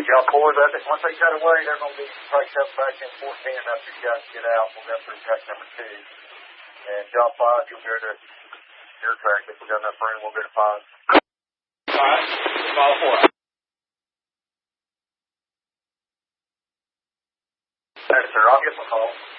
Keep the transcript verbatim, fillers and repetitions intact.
Y'all boys, I think once they cut away, they're going to be tracked up back in fourteen enough for you guys to get out. We'll go through track number two. And job five, you'll go to your track. If we got enough room, we'll go to five. All right. Follow four. Thanks, sir. I'll get some calls.